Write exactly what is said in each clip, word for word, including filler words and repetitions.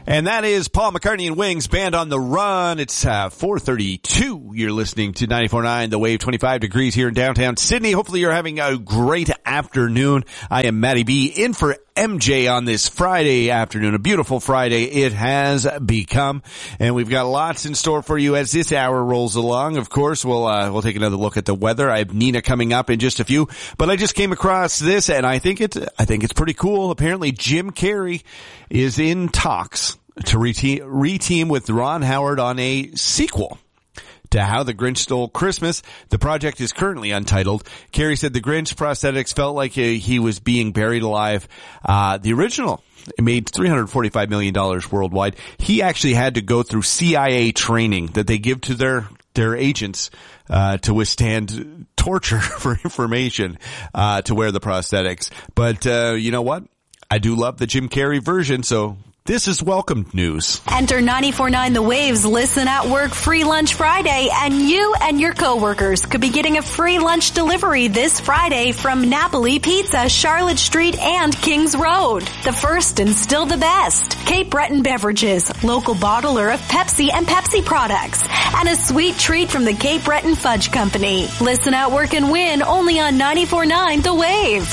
And that is Paul McCartney and Wings, Band on the Run. It's uh, four thirty-two. You're listening to ninety-four point nine The Wave, twenty-five degrees here in downtown Sydney. Hopefully you're having a great afternoon. I am Matty B, in for M J on this Friday afternoon. A beautiful Friday it has become. And we've got lots in store for you as this hour rolls along. Of course, we'll uh, we'll take another look at the weather. I have Nina coming up in just a few. But I just came across this, and I think it's, I think it's pretty cool. Apparently Jim Carrey is in talks to re-team, re-team with Ron Howard on a sequel to How the Grinch Stole Christmas. The project is currently untitled. Carrey said the Grinch prosthetics felt like he, he was being buried alive. Uh, the original, it made three hundred forty-five million dollars worldwide. He actually had to go through C I A training that they give to their their agents uh to withstand torture for information uh to wear the prosthetics. But uh you know what? I do love the Jim Carrey version, so this is welcome news. Enter ninety-four point nine The Wave's Listen at Work Free Lunch Friday, and you and your coworkers could be getting a free lunch delivery this Friday from Napoli Pizza, Charlotte Street and Kings Road. The first and still the best. Cape Breton Beverages, local bottler of Pepsi and Pepsi products, and a sweet treat from the Cape Breton Fudge Company. Listen at Work and win only on ninety-four point nine The Wave.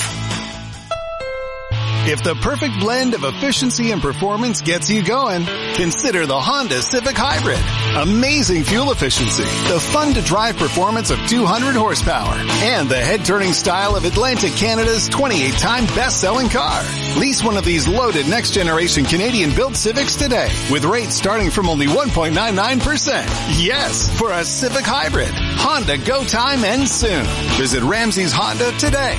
If the perfect blend of efficiency and performance gets you going, consider the Honda Civic Hybrid. Amazing fuel efficiency, the fun-to-drive performance of two hundred horsepower, and the head-turning style of Atlantic Canada's twenty-eight time best-selling car. Lease one of these loaded next-generation Canadian-built Civics today, with rates starting from only one point nine nine percent. Yes, for a Civic Hybrid. Honda Go Time ends soon. Visit Ramsey's Honda today.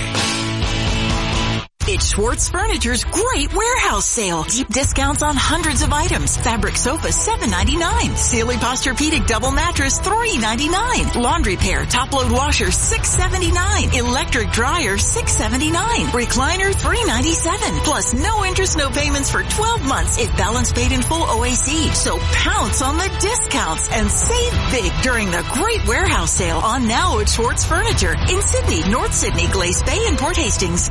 It's Schwartz Furniture's great warehouse sale. Deep discounts on hundreds of items. Fabric sofa seven ninety-nine. Sealy Posturepedic double mattress three ninety-nine. Laundry pair top load washer six seventy-nine. Electric dryer six seventy-nine. Recliner three ninety-seven. Plus no interest, no payments for twelve months if balance paid in full O A C. So pounce on the discounts and save big during the great warehouse sale on now at Schwartz Furniture in Sydney, North Sydney, Glace Bay and Port Hastings.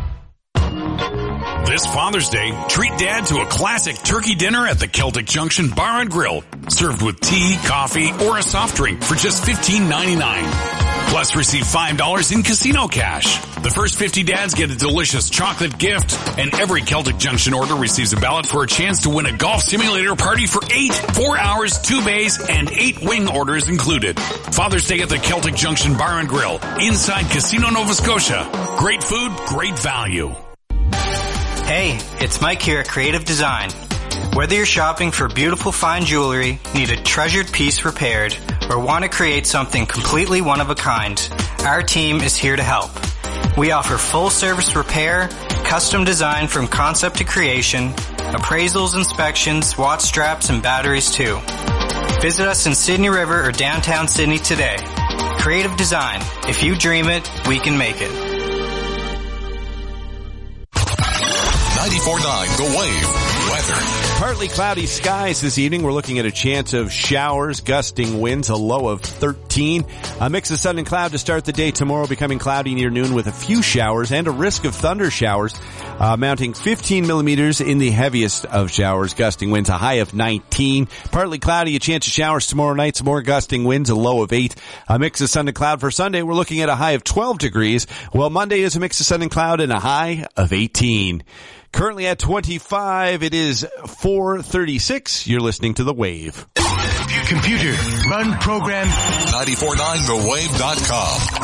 This Father's Day, treat Dad to a classic turkey dinner at the Celtic Junction Bar and Grill, served with tea, coffee, or a soft drink for just fifteen ninety-nine. Plus, receive five dollars in casino cash. The first fifty dads get a delicious chocolate gift, and every Celtic Junction order receives a ballot for a chance to win a golf simulator party for eight, four hours, two bays, and eight wing orders included. Father's Day at the Celtic Junction Bar and Grill, inside Casino Nova Scotia. Great food, great value. Hey, it's Mike here at Creative Design. Whether you're shopping for beautiful fine jewelry, need a treasured piece repaired, or want to create something completely one of a kind, our team is here to help. We offer full service repair, custom design from concept to creation, appraisals, inspections, watch straps, and batteries too. Visit us in Sydney River or downtown Sydney today. Creative Design. If you dream it, we can make it. ninety-four point nine The Wave. Weather. Partly cloudy skies this evening. We're looking at a chance of showers, gusting winds, a low of thirteen. A mix of sun and cloud to start the day tomorrow, becoming cloudy near noon with a few showers and a risk of thunder showers, uh, mounting fifteen millimeters in the heaviest of showers, gusting winds, a high of nineteen. Partly cloudy, a chance of showers tomorrow night, some more gusting winds, a low of eight. A mix of sun and cloud for Sunday. We're looking at a high of twelve degrees. Well, Monday is a mix of sun and cloud and a high of eighteen. Currently at twenty-five, it is four thirty-six. You're listening to The Wave. Computer, run program ninety-four point nine the wave dot com.